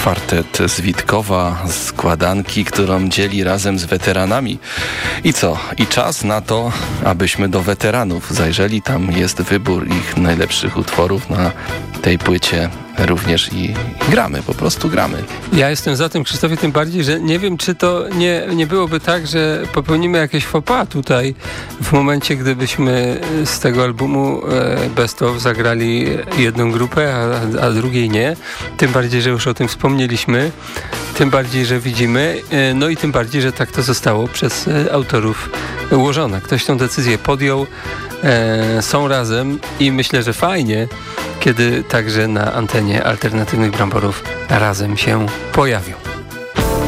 Kwartet z Witkowa, składanki, którą dzieli razem z weteranami. I co? I czas na to, abyśmy do weteranów zajrzeli. Tam jest wybór ich najlepszych utworów na tej płycie również i gramy, po prostu gramy. Ja jestem za tym, Krzysztofie, tym bardziej, że nie wiem, czy to nie byłoby tak, że popełnimy jakieś faux pas tutaj w momencie, gdybyśmy z tego albumu Best Of zagrali jedną grupę, a drugiej nie. Tym bardziej, że już o tym wspomnieliśmy, tym bardziej, że widzimy, no i tym bardziej, że tak to zostało przez autorów ułożone. Ktoś tę decyzję podjął, są razem i myślę, że fajnie, kiedy także na antenie alternatywnych bramborów razem się pojawią.